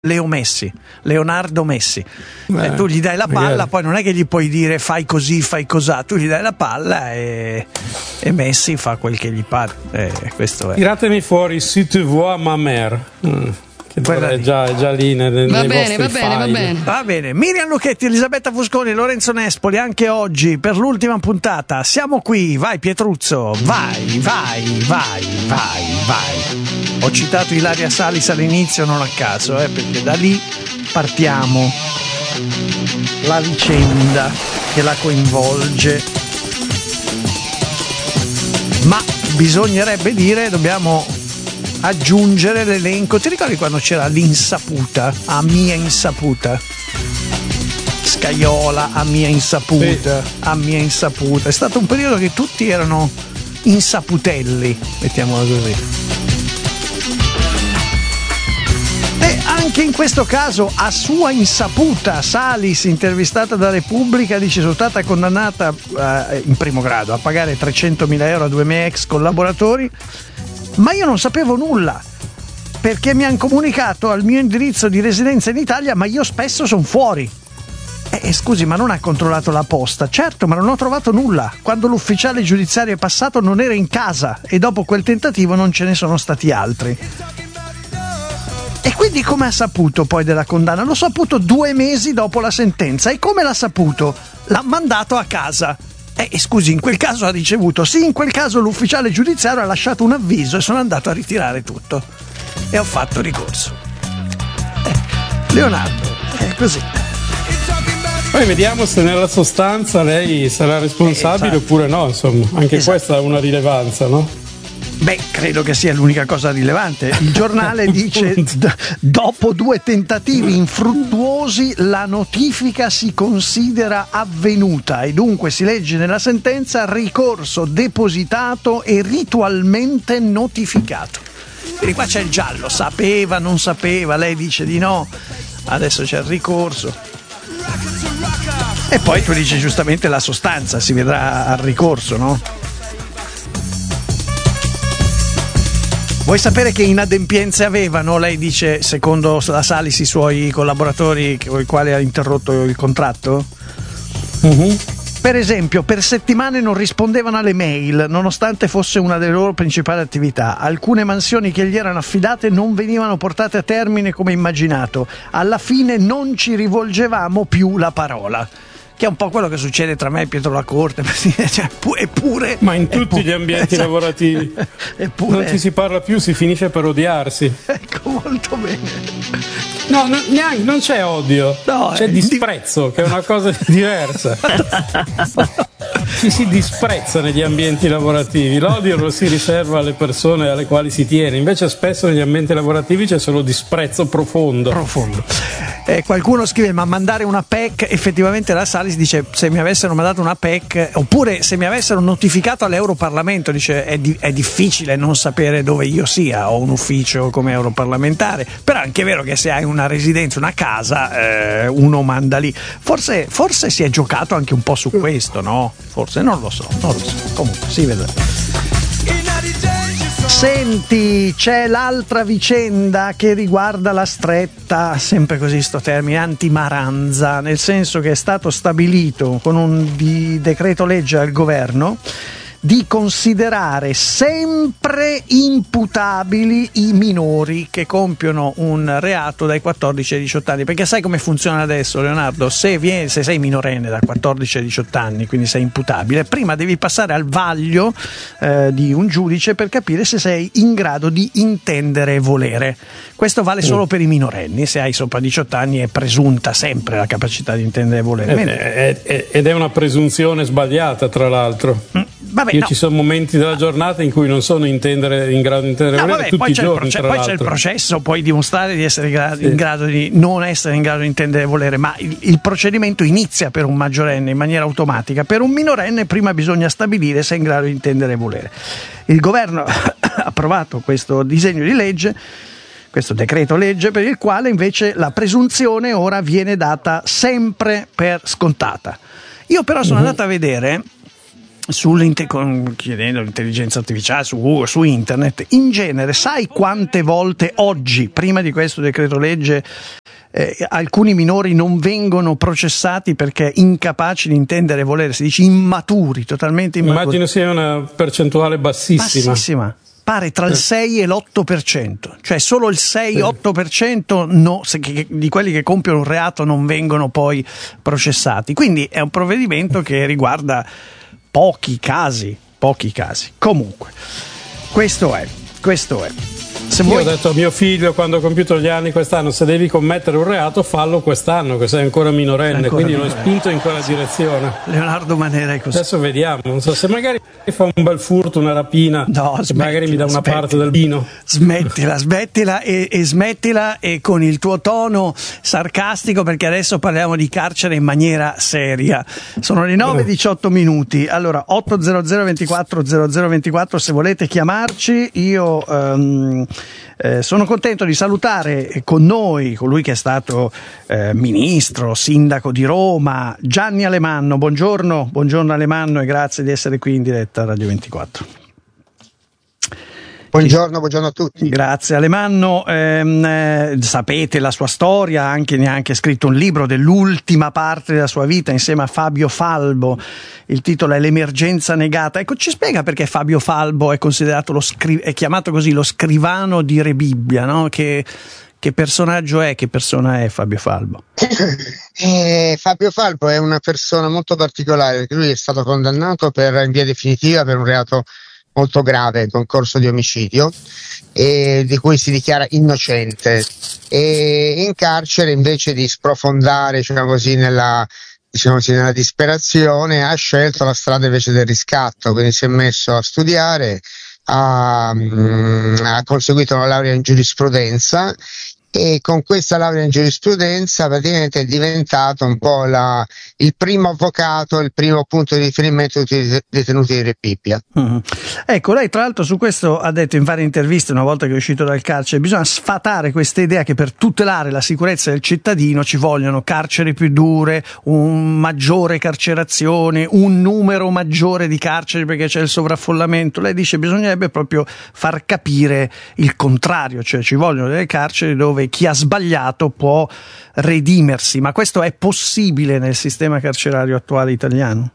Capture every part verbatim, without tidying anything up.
Leo Messi, Leonardo Messi. Beh, e tu gli dai la palla, magari. poi non è che gli puoi dire fai così, fai cosà, tu gli dai la palla e, e Messi fa quel che gli pare. Eh, questo è. Tiratemi fuori Si tu vois ma mère. Mm. Che è già, è già lì nei, Va nei bene, va vostri bene, va file. bene. Va bene, Miriam Lucchetti, Elisabetta Fusconi, Lorenzo Nespoli, anche oggi per l'ultima puntata. Siamo qui, vai Pietruzzo, vai, vai, vai, vai, vai. Ho citato Ilaria Salis all'inizio non a caso, eh, perché da lì partiamo la vicenda che la coinvolge. Ma bisognerebbe dire, dobbiamo aggiungere l'elenco. Ti ricordi quando c'era l'Insaputa, a mia insaputa? Scaiola, a mia insaputa, sì. A mia insaputa. È stato un periodo che tutti erano insaputelli, mettiamola così. E anche in questo caso, a sua insaputa, Salis, intervistata da Repubblica, dice: sono stata condannata eh, in primo grado a pagare trecentomila euro a due miei ex collaboratori, ma io non sapevo nulla perché mi hanno comunicato al mio indirizzo di residenza in Italia, ma io spesso sono fuori. Eh, scusi, ma non ha controllato la posta? Certo, ma non ho trovato nulla. Quando l'ufficiale giudiziario è passato non era in casa e dopo quel tentativo non ce ne sono stati altri. E quindi come ha saputo poi della condanna? L'ho saputo due mesi dopo la sentenza. E come l'ha saputo? L'ha mandato a casa. Eh, scusi, in quel caso ha ricevuto, sì, in quel caso l'ufficiale giudiziario ha lasciato un avviso e sono andato a ritirare tutto e ho fatto ricorso. Eh, Leonardo, è così. Poi vediamo se nella sostanza lei sarà responsabile, eh, esatto, oppure no, insomma, anche esatto, questa ha una rilevanza, no? Beh, credo che sia l'unica cosa rilevante. Il giornale dice: d- dopo due tentativi infruttuosi la notifica si considera avvenuta e dunque si legge nella sentenza ricorso depositato e ritualmente notificato. Quindi qua c'è il giallo, sapeva, non sapeva, lei dice di no, adesso c'è il ricorso. E poi tu dici giustamente la sostanza, si vedrà al ricorso, no? Vuoi sapere che inadempienze avevano? Lei dice, secondo la Salis, i suoi collaboratori con i quali ha interrotto il contratto? Uh-huh. Per esempio, per settimane non rispondevano alle mail, nonostante fosse una delle loro principali attività. Alcune mansioni che gli erano affidate non venivano portate a termine come immaginato. Alla fine non ci rivolgevamo più la parola. Che è un po' quello che succede tra me e Pietro La Corte, cioè, eppure, ma in tutti eppure, gli ambienti esatto, lavorativi eppure, non ci si parla più, si finisce per odiarsi. Ecco, molto bene. No, no, neanche, non c'è odio, no, c'è disprezzo, di... che è una cosa diversa. Ci si disprezza negli ambienti lavorativi, l'odio lo si riserva alle persone alle quali si tiene, invece spesso negli ambienti lavorativi c'è solo disprezzo profondo. Profondo. Eh, qualcuno scrive: ma mandare una P E C, effettivamente la Salis dice: se mi avessero mandato una P E C, oppure se mi avessero notificato all'Europarlamento, dice è, di- è difficile non sapere dove io sia, ho un ufficio come europarlamentare, però è anche vero che se hai una residenza, una casa, eh, uno manda lì. Forse, forse si è giocato anche un po' su questo, no? Forse, non lo so, non lo so. Comunque si vedrà. Senti, c'è l'altra vicenda che riguarda la stretta, sempre così sto termine, anti-Maranza, nel senso che è stato stabilito con un di decreto legge al governo di considerare sempre imputabili i minori che compiono un reato dai quattordici ai diciotto anni, perché sai come funziona adesso, Leonardo? Se, vieni, se sei minorenne da quattordici ai diciotto anni, quindi sei imputabile, prima devi passare al vaglio eh, di un giudice per capire se sei in grado di intendere e volere. Questo vale solo mm. per i minorenni, se hai sopra diciotto anni è presunta sempre la capacità di intendere e volere. Ed è, è, ed è una presunzione sbagliata, tra l'altro. Mm. Vabbè, Io no. ci sono momenti della giornata in cui non sono intendere, in grado di intendere no, volere, vabbè, tutti poi i c'è giorni, il proce- tra poi l'altro. c'è il processo, puoi dimostrare di essere in grado, sì. in grado di non essere in grado di intendere e volere, ma il, il procedimento inizia per un maggiorenne in maniera automatica. Per un minorenne prima bisogna stabilire se è in grado di intendere e volere. Il governo ha approvato questo disegno di legge, questo decreto legge, per il quale invece la presunzione ora viene data sempre per scontata. Io però sono uh-huh. andato a vedere chiedendo l'intelligenza artificiale su, su internet, in genere sai quante volte oggi, prima di questo decreto legge, eh, alcuni minori non vengono processati perché incapaci di intendere e volere, si dice immaturi, totalmente immaturi? Immagino sia una percentuale bassissima. Bassissima. Pare tra il sei e l'otto per cento, cioè solo il sei otto per cento no, se, che, di quelli che compiono un reato non vengono poi processati. Quindi è un provvedimento che riguarda pochi casi, pochi casi. Comunque, questo è, questo è. Se Io vuoi... ho detto a mio figlio quando ho compiuto gli anni quest'anno: se devi commettere un reato fallo quest'anno, che sei ancora minorenne, ancora quindi minorenne. L'ho spinto in quella direzione. Leonardo Manera è così. Adesso vediamo, non so, se magari fa un bel furto, una rapina, no, smettila, magari mi dà una smettila, parte del vino. Smettila, smettila e, e smettila e con il tuo tono sarcastico, perché adesso parliamo di carcere in maniera seria. Sono le nove e diciotto minuti. Allora, otto zero zero ventiquattro zero zero ventiquattro se volete chiamarci. Io um, eh, sono contento di salutare con noi colui che è stato eh, ministro, sindaco di Roma, Gianni Alemanno. Buongiorno, buongiorno Alemanno, e grazie di essere qui in diretta a Radio ventiquattro. Buongiorno, buongiorno a tutti. Grazie Alemanno, ehm, eh, sapete la sua storia, anche ne ha anche scritto un libro dell'ultima parte della sua vita insieme a Fabio Falbo, il titolo è L'emergenza negata. Ecco, ci spiega perché Fabio Falbo è considerato lo scri- è chiamato così lo scrivano di Re Bibbia, no? Che, che personaggio è, che persona è Fabio Falbo? Eh, Fabio Falbo è una persona molto particolare, perché lui è stato condannato per, in via definitiva per un reato molto grave, concorso di omicidio, e di cui si dichiara innocente, e in carcere, invece di sprofondare, diciamo così, nella, diciamo così, nella disperazione, ha scelto la strada invece del riscatto, quindi si è messo a studiare, ha, ha conseguito una laurea in giurisprudenza, e con questa laurea in giurisprudenza praticamente è diventato un po' la, il primo avvocato, il primo punto di riferimento dei detenuti di Re Bibbia. Mm. Ecco, lei tra l'altro su questo ha detto in varie interviste, una volta che è uscito dal carcere: bisogna sfatare questa idea che per tutelare la sicurezza del cittadino ci vogliono carceri più dure, un maggiore carcerazione, un numero maggiore di carceri perché c'è il sovraffollamento. Lei dice bisognerebbe proprio far capire il contrario, cioè ci vogliono delle carceri dove chi ha sbagliato può redimersi. Ma questo è possibile nel sistema carcerario attuale italiano?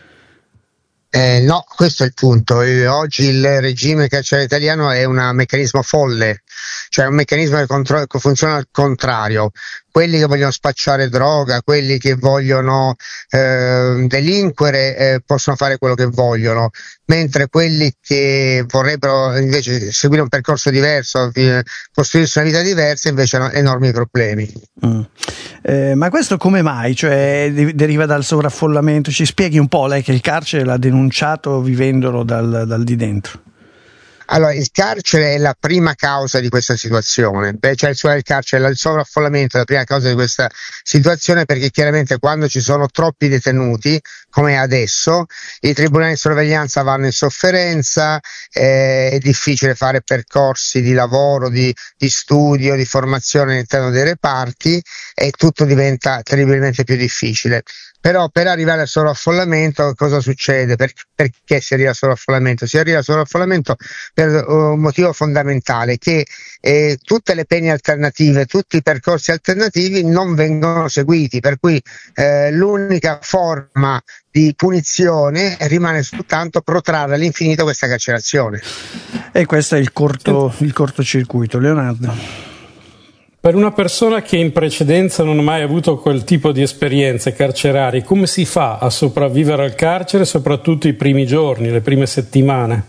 Eh, no, questo è il punto. Eh, oggi il regime carcerario italiano è un meccanismo folle, cioè un meccanismo che, contro- che funziona al contrario. Quelli che vogliono spacciare droga, quelli che vogliono eh, delinquere eh, possono fare quello che vogliono, mentre quelli che vorrebbero invece seguire un percorso diverso, eh, costruirsi una vita diversa, invece hanno enormi problemi. Mm. Eh, ma questo come mai? Cioè de- deriva dal sovraffollamento? Ci spieghi un po', lei che il carcere l'ha denunciato vivendolo dal, dal di dentro. Allora, il carcere è la prima causa di questa situazione, beh, cioè il carcere, il sovraffollamento è la prima causa di questa situazione, perché chiaramente quando ci sono troppi detenuti, come adesso, i tribunali di sorveglianza vanno in sofferenza, eh, è difficile fare percorsi di lavoro, di, di studio, di formazione all'interno dei reparti, e tutto diventa terribilmente più difficile. Però per arrivare al sovraffollamento cosa succede? Per, perché si arriva al sovraffollamento? Si arriva al sovraffollamento per un motivo fondamentale, che eh, tutte le pene alternative, tutti i percorsi alternativi non vengono seguiti, per cui eh, l'unica forma di punizione rimane soltanto protrarre all'infinito questa carcerazione. E questo è il, corto, il cortocircuito. Leonardo? Per una persona che in precedenza non ha mai avuto quel tipo di esperienze carcerarie, come si fa a sopravvivere al carcere, soprattutto i primi giorni, le prime settimane?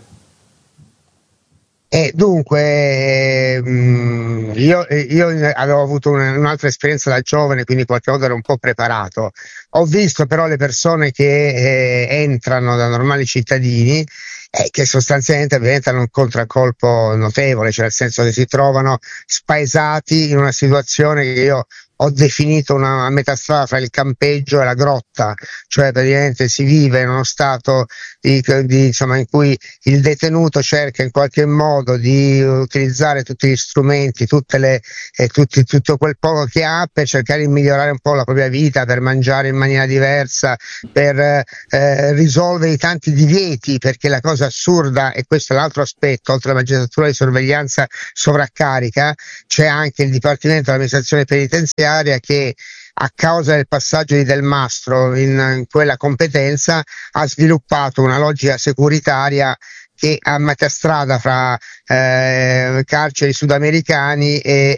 E dunque, mh, io, io avevo avuto una, un'altra esperienza da giovane, quindi qualche volta ero un po' preparato. Ho visto però le persone che eh, entrano da normali cittadini, eh, che sostanzialmente diventano un contraccolpo notevole, cioè nel senso che si trovano spaesati in una situazione che io ho definito una metà strada fra il campeggio e la grotta, cioè praticamente si vive in uno stato di, di, insomma, in cui il detenuto cerca in qualche modo di utilizzare tutti gli strumenti, tutte le, eh, tutti, tutto quel poco che ha per cercare di migliorare un po' la propria vita, per mangiare in maniera diversa, per eh, risolvere i tanti divieti, perché la cosa assurda, e questo è l'altro aspetto, oltre alla magistratura di sorveglianza sovraccarica, c'è anche il Dipartimento dell'amministrazione penitenziaria che a causa del passaggio di Del Mastro in, in quella competenza ha sviluppato una logica securitaria che a metà strada fra eh, carceri sudamericani e,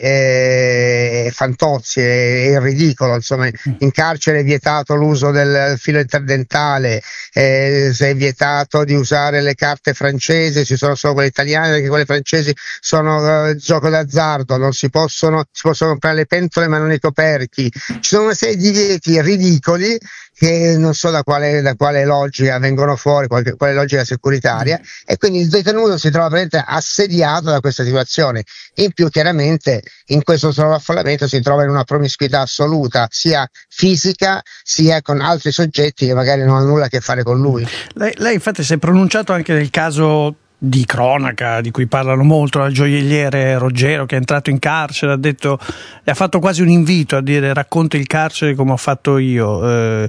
e Fantozzi e il ridicolo. Insomma, in carcere è vietato l'uso del filo interdentale, eh, si è vietato di usare le carte francesi, ci sono solo quelle italiane perché quelle francesi sono eh, gioco d'azzardo, non si possono, si possono comprare le pentole ma non i coperchi. Ci sono una serie di divieti ridicoli che non so da quale, da quale logica vengono fuori, quale, quale logica securitaria, e quindi il detenuto si trova veramente assediato da questa situazione. In più, chiaramente, in questo sovraffollamento si trova in una promiscuità assoluta, sia fisica sia con altri soggetti che magari non hanno nulla a che fare con lui. Lei, lei infatti si è pronunciato anche nel caso di cronaca di cui parlano molto, il gioielliere Roggero, che è entrato in carcere, ha detto, le ha fatto quasi un invito a dire racconta il carcere come ho fatto io. Eh,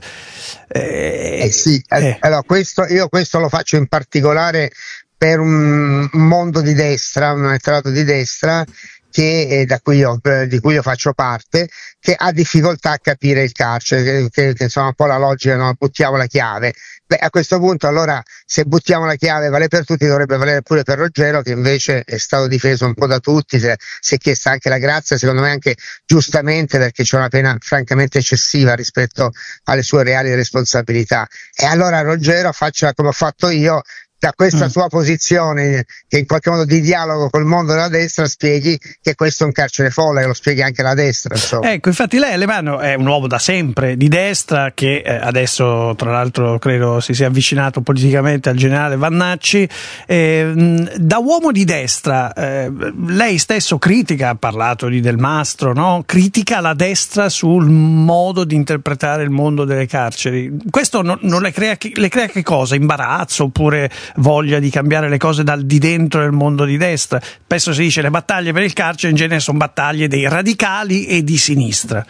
eh, eh sì, eh. Allora questo, io questo lo faccio in particolare per un mondo di destra, un elettorato di destra che, eh, da cui io, eh, di cui io faccio parte, che ha difficoltà a capire il carcere, che, che, che insomma un po' la logica, no? Buttiamo la chiave. Beh, a questo punto allora, se buttiamo la chiave vale per tutti, dovrebbe valere pure per Roggero, che invece è stato difeso un po' da tutti, si è, si è chiesta anche la grazia, secondo me anche giustamente, perché c'è una pena francamente eccessiva rispetto alle sue reali responsabilità. E allora Roggero faccia come ho fatto io, da questa mm. sua posizione che in qualche modo di dialogo col mondo della destra spieghi che questo è un carcere folle, che lo spieghi anche la destra, insomma. Ecco, infatti lei Alemanno è un uomo da sempre di destra che eh, adesso tra l'altro credo si sia avvicinato politicamente al generale Vannacci. Eh, da uomo di destra eh, lei stesso critica, ha parlato di Del Mastro, no? Critica la destra sul modo di interpretare il mondo delle carceri. Questo non, non le crea, le crea che cosa? Imbarazzo oppure voglia di cambiare le cose dal di dentro del mondo di destra? Spesso si dice le battaglie per il carcere in genere sono battaglie dei radicali e di sinistra.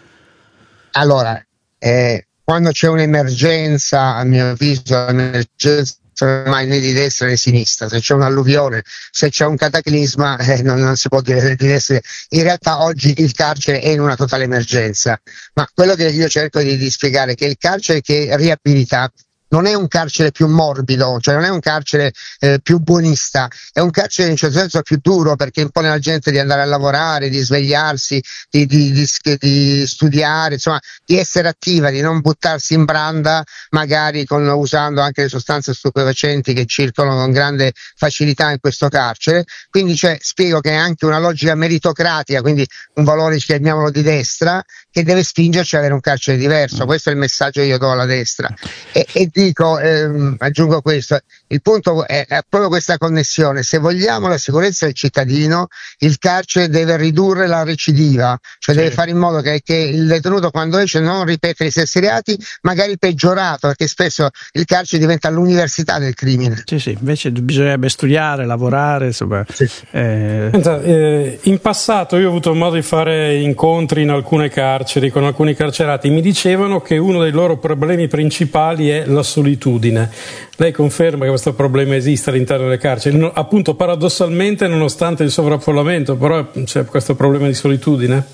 Allora, eh, quando c'è un'emergenza, a mio avviso l'emergenza mai né di destra né di sinistra, se c'è un'alluvione, se c'è un cataclisma, eh, non, non si può dire di destra. In realtà oggi il carcere è in una totale emergenza, ma quello che io cerco di, di spiegare è che il carcere che riabilita non è un carcere più morbido, cioè non è un carcere eh, più buonista, è un carcere in un certo senso più duro, perché impone alla gente di andare a lavorare, di svegliarsi, di, di, di, di studiare, insomma di essere attiva, di non buttarsi in branda magari con, usando anche le sostanze stupefacenti che circolano con grande facilità in questo carcere. Quindi cioè, spiego che è anche una logica meritocratica, quindi un valore, chiamiamolo di destra, che deve spingerci ad avere un carcere diverso. Questo è il messaggio che io do alla destra. E, e dico, ehm, aggiungo questo, il punto è, è proprio questa connessione. Se vogliamo la sicurezza del cittadino, il carcere deve ridurre la recidiva, cioè sì. deve fare in modo che, che il detenuto quando esce non ripete gli stessi reati, magari peggiorato, perché spesso il carcere diventa l'università del crimine. Sì, sì, invece bisognerebbe studiare, lavorare, insomma. Sì. Eh... Senta, eh, in passato io ho avuto modo di fare incontri in alcune carceri con alcuni carcerati, mi dicevano che uno dei loro problemi principali è la solitudine. Lei conferma che questo problema esiste all'interno delle carceri? No, appunto, paradossalmente, nonostante il sovraffollamento, però c'è questo problema di solitudine?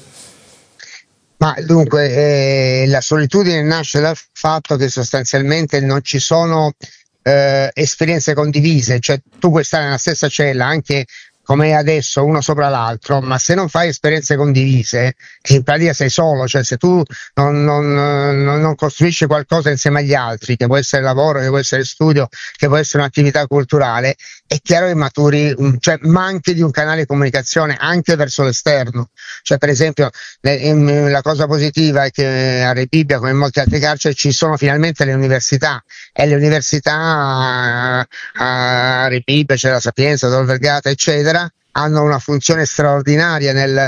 Ma dunque, eh, la solitudine nasce dal fatto che sostanzialmente non ci sono eh, esperienze condivise, cioè tu puoi stare nella stessa cella anche come è adesso, uno sopra l'altro, ma se non fai esperienze condivise, in pratica sei solo, cioè se tu non, non, non, non costruisci qualcosa insieme agli altri, che può essere lavoro, che può essere studio, che può essere un'attività culturale, è chiaro che maturi, cioè manchi di un canale di comunicazione anche verso l'esterno. Cioè per esempio la cosa positiva è che a Rebibbia, come in molte altre carceri, ci sono finalmente le università, e le università a, a Rebibbia, c'è la Sapienza, Tor Vergata, eccetera, hanno una funzione straordinaria nel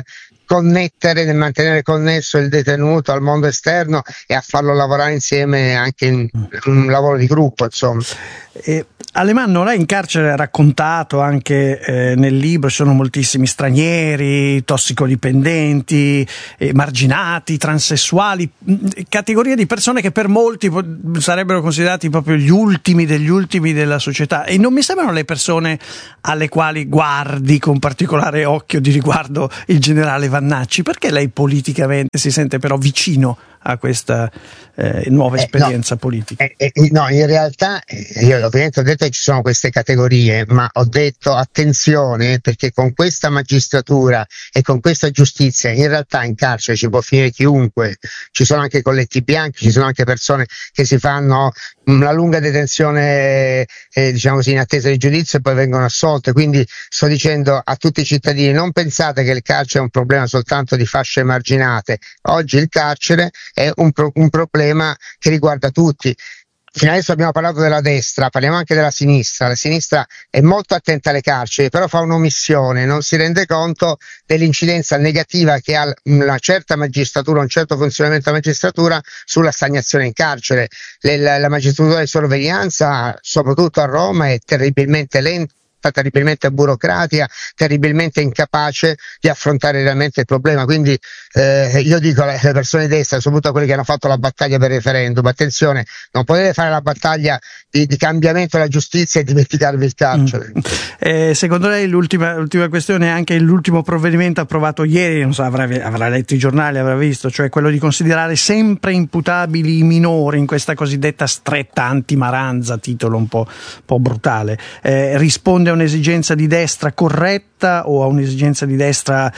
connettere, nel mantenere connesso il detenuto al mondo esterno e a farlo lavorare insieme anche in un lavoro di gruppo, insomma. E Alemanno, lei in carcere ha raccontato anche eh, nel libro, ci sono moltissimi stranieri, tossicodipendenti, eh, marginati, transessuali, categorie di persone che per molti sarebbero considerati proprio gli ultimi degli ultimi della società, e non mi sembrano le persone alle quali guardi con particolare occhio di riguardo il generale Vannacci. Perché lei politicamente si sente però vicino a questa eh, nuova esperienza eh, no, politica? Eh, eh, no, in realtà eh, io ovviamente ho detto che ci sono queste categorie, ma ho detto attenzione, perché con questa magistratura e con questa giustizia in realtà in carcere ci può finire chiunque. Ci sono anche colletti bianchi, ci sono anche persone che si fanno una lunga detenzione eh, diciamo così in attesa di giudizio e poi vengono assolte. Quindi sto dicendo a tutti i cittadini: non pensate che il carcere è un problema soltanto di fasce emarginate. Oggi il carcere è un, pro- un problema che riguarda tutti. Fino adesso abbiamo parlato della destra, parliamo anche della sinistra. La sinistra è molto attenta alle carceri, però fa un'omissione, non si rende conto dell'incidenza negativa che ha una certa magistratura, un certo funzionamento della magistratura sulla stagnazione in carcere. Le, la, la magistratura di sorveglianza, soprattutto a Roma, è terribilmente lenta, terribilmente burocratica, terribilmente incapace di affrontare realmente il problema. Quindi eh, io dico alle persone di destra, soprattutto quelli che hanno fatto la battaglia per il referendum: attenzione, non potete fare la battaglia di, di cambiamento della giustizia e dimenticarvi il carcere. Mm. Eh, secondo lei l'ultima, l'ultima questione è anche l'ultimo provvedimento approvato ieri, non so, avrà, avrà letto i giornali, avrà visto, cioè quello di considerare sempre imputabili i minori in questa cosiddetta stretta anti-Maranza, titolo un po', un po' brutale. Eh, risponde a un'esigenza di destra corretta o a un'esigenza di destra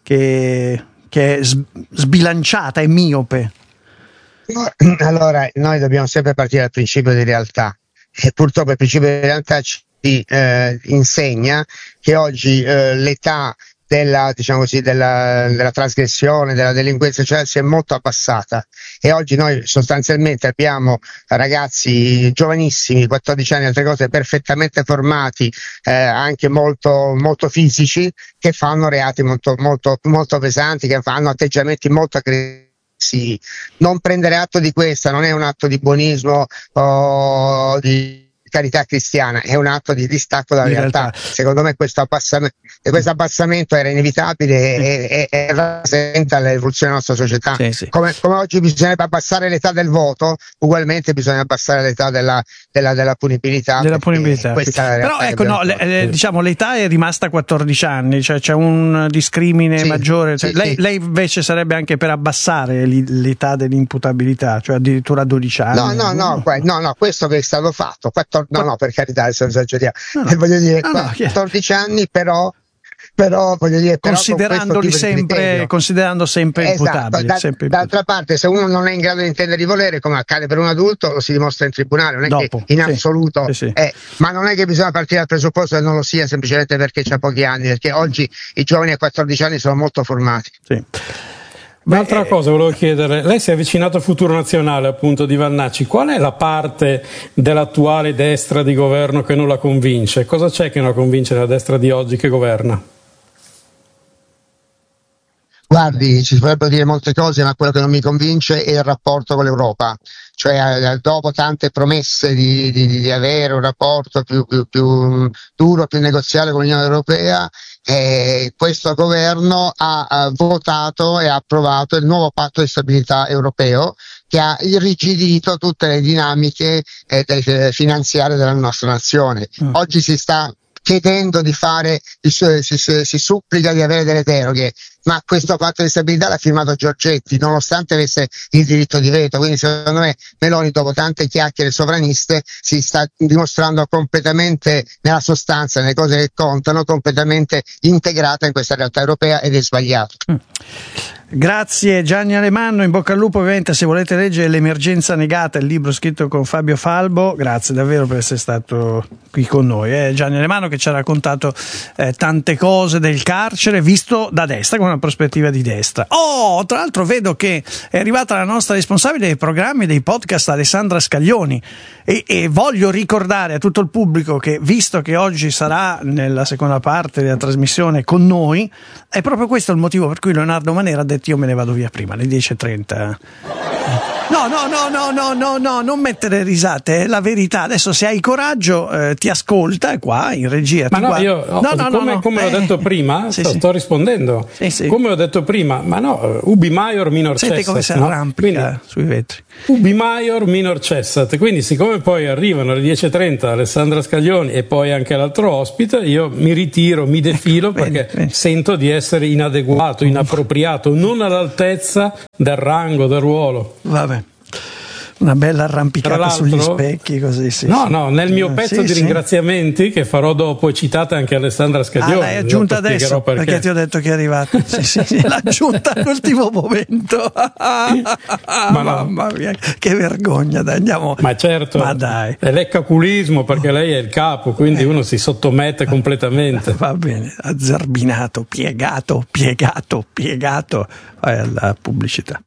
che, che è sbilanciata e miope? Allora, noi dobbiamo sempre partire dal principio di realtà, e purtroppo il principio di realtà ci eh, insegna che oggi eh, l'età della, diciamo così, della, della trasgressione, della delinquenza, cioè, si è molto abbassata, e oggi noi sostanzialmente abbiamo ragazzi giovanissimi, quattordici anni, altre cose, perfettamente formati, eh, anche molto, molto fisici, che fanno reati molto, molto, molto pesanti, che fanno atteggiamenti molto aggressivi. Sì, non prendere atto di questa non è un atto di buonismo o di carità cristiana, è un atto di distacco dalla realtà. realtà. Secondo me questo abbassamento, questo abbassamento era inevitabile sì. e, e, e rappresenta l'evoluzione della nostra società. Sì, sì. Come, come oggi bisognerebbe abbassare l'età del voto, ugualmente bisogna abbassare l'età della, della, della punibilità. Della punibilità. Questa sì. Però ecco, no, le, le, diciamo l'età è rimasta quattordici anni, cioè c'è un discrimine sì, maggiore. Cioè, sì, lei, sì. lei invece sarebbe anche per abbassare l'età dell'imputabilità, cioè addirittura dodici anni. No, no, no, no, no, no, questo che è stato fatto. quattordici No, no, per carità, adesso esageriamo. No, no. Voglio dire, no, no, quattordici anni, però, però voglio dire, però considerandoli sempre, considerando sempre esatto, imputabili. Da, sempre d'altra parte, se uno non è in grado di intendere di volere, come accade per un adulto, lo si dimostra in tribunale, non è Dopo, che in sì, assoluto, sì, sì. Eh, ma non è che bisogna partire dal presupposto che non lo sia semplicemente perché c'ha pochi anni, perché oggi i giovani a quattordici anni sono molto formati. Sì. Un'altra cosa volevo chiedere, lei si è avvicinato al Futuro Nazionale appunto di Vannacci, qual è la parte dell'attuale destra di governo che non la convince? Cosa c'è che non la convince la destra di oggi che governa? Guardi, ci potrebbero dire molte cose, ma quello che non mi convince è il rapporto con l'Europa. Cioè, dopo tante promesse di, di, di avere un rapporto più, più, più duro, più negoziale con l'Unione Europea, eh, questo governo ha, ha votato e ha approvato il nuovo patto di stabilità europeo, che ha irrigidito tutte le dinamiche eh, finanziarie della nostra nazione. Mm. Oggi si sta chiedendo di fare, si, si, si supplica di avere delle deroghe, ma questo patto di stabilità l'ha firmato Giorgetti, nonostante avesse il diritto di veto. Quindi secondo me Meloni, dopo tante chiacchiere sovraniste, si sta dimostrando completamente nella sostanza, nelle cose che contano, completamente integrata in questa realtà europea, ed è sbagliato. Mm. Grazie Gianni Alemanno, in bocca al lupo ovviamente se volete leggere L'emergenza negata, il libro scritto con Fabio Falbo. Grazie davvero per essere stato qui con noi, eh? Gianni Alemanno che ci ha raccontato eh, tante cose del carcere visto da destra, con una prospettiva di destra. Oh, tra l'altro vedo che è arrivata la nostra responsabile dei programmi e dei podcast Alessandra Scaglioni e, e voglio ricordare a tutto il pubblico che visto che oggi sarà nella seconda parte della trasmissione con noi, è proprio questo il motivo per cui Leonardo Manera ha detto io me ne vado via prima alle dieci e trenta. No, no, no, no, no, no, no, non mettere risate, è la verità. Adesso se hai coraggio eh, ti ascolta qua in regia. Ma no, guarda. io no, no, no, come, no, no. come Eh, ho detto prima, sì, sto, sì. sto rispondendo. Sì, sì. Come ho detto prima, ma no, ubi maior minor Senti cessat. come si no? arrampica Quindi, sui vetri. ubi maior minor cessat. Quindi siccome poi arrivano alle dieci e trenta Alessandra Scaglioni e poi anche l'altro ospite, io mi ritiro, mi defilo Bene, perché bene. sento di essere inadeguato, inappropriato, non all'altezza del rango, del ruolo. Vabbè. Una bella arrampicata Tra sugli l'altro- specchi così sì. No, sì. no, nel mio Eh, pezzo sì, di sì. ringraziamenti che farò dopo è citata anche Alessandra Ah, Scaglioni. l'hai aggiunta dopo spiegherò adesso perché. ti ho detto che è arrivata. Sì, sì, sì, l'ha aggiunta all'ultimo momento. no. Mamma mia, che vergogna, dai, andiamo. Ma certo, Ma dai. è leccaculismo perché lei è il capo, quindi uno si sottomette completamente. Va bene, azzerbinato, piegato, piegato, piegato. Vai alla pubblicità.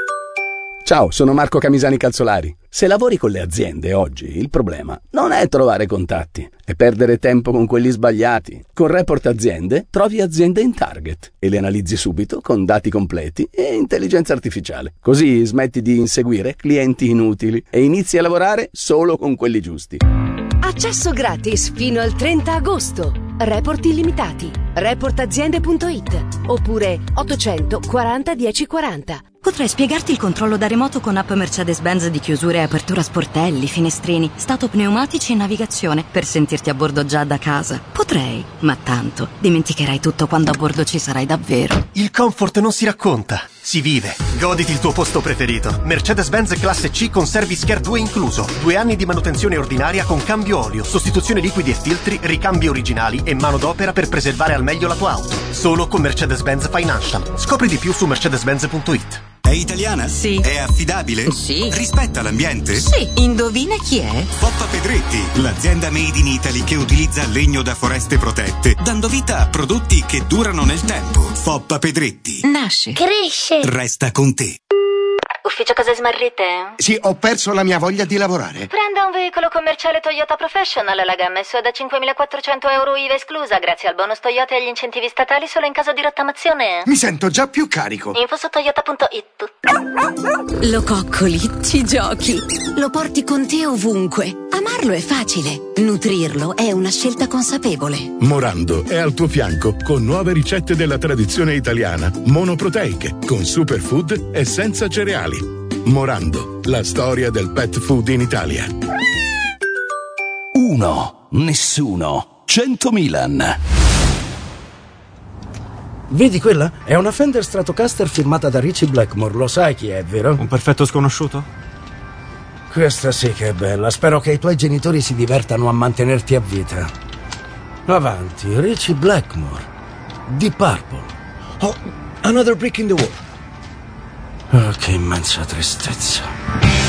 Ciao, sono Marco Camisani Calzolari. Se lavori con le aziende oggi, il problema non è trovare contatti, è perdere tempo con quelli sbagliati. Con Report Aziende trovi aziende in target e le analizzi subito con dati completi e intelligenza artificiale. Così smetti di inseguire clienti inutili e inizi a lavorare solo con quelli giusti. Accesso gratis fino al trenta agosto. Report illimitati. report aziende punto it oppure ottocentoquaranta dieci quaranta. Potrei spiegarti il controllo da remoto con app Mercedes-Benz di chiusura e apertura sportelli, finestrini, stato pneumatici e navigazione per sentirti a bordo già da casa. Potrei, ma tanto dimenticherai tutto quando a bordo ci sarai davvero. Il comfort non si racconta, si vive. Goditi il tuo posto preferito. Mercedes-Benz classe C con Service Care due incluso. Due anni di manutenzione ordinaria con cambio olio, sostituzione liquidi e filtri, ricambi originali e manodopera per preservare al meglio la tua auto. Solo con Mercedes-Benz Financial. Scopri di più su mercedes benz punto it. È italiana? Sì. È affidabile? Sì. Rispetta l'ambiente? Sì, indovina chi è? Foppa Pedretti, l'azienda made in Italy che utilizza legno da foreste protette, dando vita a prodotti che durano nel tempo. Foppa Pedretti. Nasce. Cresce. Resta con te. Ufficio cose smarrite? Sì, ho perso la mia voglia di lavorare. Prenda un veicolo commerciale Toyota Professional. La gamma è da cinquemilaquattrocento euro I V A esclusa, grazie al bonus Toyota e agli incentivi statali solo in caso di rottamazione. Mi sento già più carico. Info su toyota punto it. Lo coccoli, ci giochi, lo porti con te ovunque. Amarlo è facile, nutrirlo è una scelta consapevole. Morando è al tuo fianco con nuove ricette della tradizione italiana, monoproteiche, con superfood e senza cereali. Morando, la storia del pet food in Italia. Uno, nessuno, cento Milan. Vedi quella? È una Fender Stratocaster firmata da Richie Blackmore, lo sai chi è, vero? Un perfetto sconosciuto? Questa sì che è bella, spero che i tuoi genitori si divertano a mantenerti a vita. Avanti, Richie Blackmore, Deep Purple. Oh, Another Brick in the Wall. Oh, che immensa tristezza.